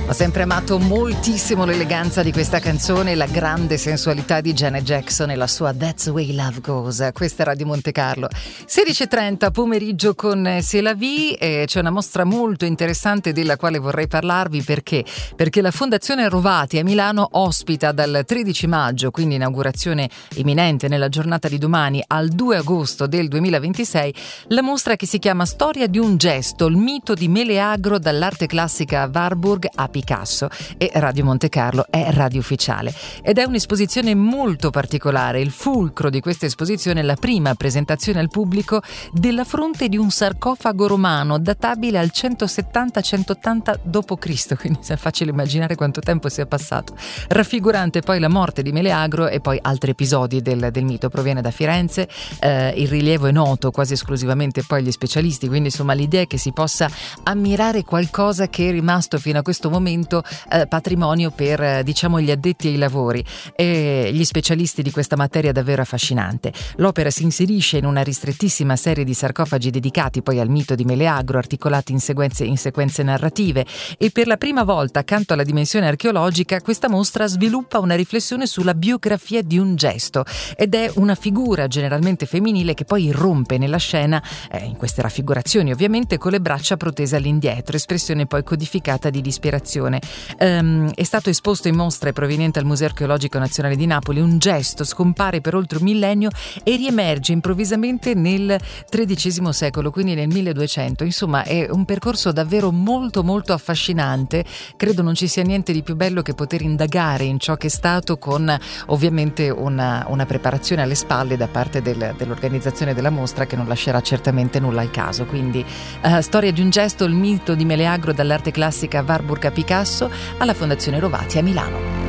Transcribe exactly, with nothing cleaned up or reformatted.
Ho sempre amato moltissimo l'eleganza di questa canzone, la grande sensualità di Janet Jackson e la sua That's the Way Love Goes. Questa è Radio Monte Carlo. sedici e trenta pomeriggio con C'est la vie, e c'è una mostra molto interessante della quale vorrei parlarvi. Perché? Perché la Fondazione Rovati a Milano ospita dal tredici maggio, quindi inaugurazione imminente nella giornata di domani, al due agosto del duemilaventisei, la mostra che si chiama Storia di un gesto, il mito di Meleagro dall'arte classica a Warburg a Picasso, e Radio Monte Carlo è radio ufficiale. Ed è un'esposizione molto particolare. Il fulcro di questa esposizione è la prima presentazione al pubblico della fronte di un sarcofago romano databile al centosettanta centottanta dopo Cristo, quindi è facile immaginare quanto tempo sia passato, raffigurante poi la morte di Meleagro e poi altri episodi del, del mito. Proviene da Firenze, eh, il rilievo è noto quasi esclusivamente poi agli specialisti, quindi insomma l'idea è che si possa ammirare qualcosa che è rimasto fino a questo momento eh, patrimonio per eh, diciamo gli addetti ai lavori e gli specialisti di questa materia davvero affascinante. L'opera si inserisce in una ristrettissima serie di sarcofagi dedicati poi al mito di Meleagro, articolati in sequenze, in sequenze narrative, e per la prima volta accanto alla dimensione archeologica questa mostra sviluppa una riflessione sulla biografia di un gesto, ed è una figura generalmente femminile che poi irrompe nella scena eh, in queste raffigurazioni ovviamente con le braccia protese all'indietro, espressione poi codificata di disperazione. Um, è stato esposto in mostra proveniente dal Museo Archeologico Nazionale di Napoli. Un gesto scompare per oltre un millennio e riemerge improvvisamente nel tredicesimo secolo, quindi nel milleduecento. Insomma, è un percorso davvero molto molto affascinante. Credo non ci sia niente di più bello che poter indagare in ciò che è stato, con ovviamente una, una preparazione alle spalle da parte del, dell'organizzazione della mostra, che non lascerà certamente nulla al caso. Quindi uh, Storia di un gesto, il mito di Meleagro dall'arte classica a Warburg a Picasso, alla Fondazione Rovati a Milano.